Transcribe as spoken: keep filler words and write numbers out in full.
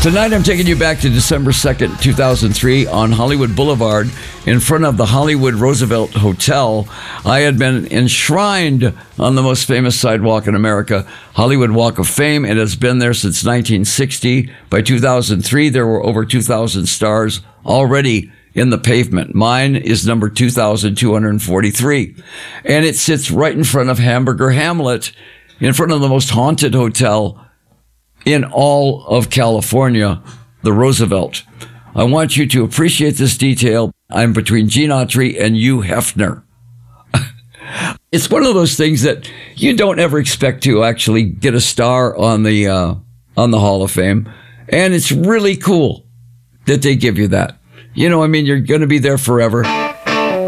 Tonight, I'm taking you back to December second, two thousand three on Hollywood Boulevard in front of the Hollywood Roosevelt Hotel. I had been enshrined on the most famous sidewalk in America, Hollywood Walk of Fame. It has been there since nineteen sixty. By two thousand three, there were over two thousand stars already in the pavement. Mine is number two thousand two hundred forty-three. And it sits right in front of Hamburger Hamlet, in front of the most haunted hotel in all of California, the Roosevelt. I want you to appreciate this detail. I'm between Gene Autry and Hugh Hefner. It's one of those things that you don't ever expect to actually get a star on the uh, on the Hall of Fame, and it's really cool that they give you that. You know, I mean, you're going to be there forever.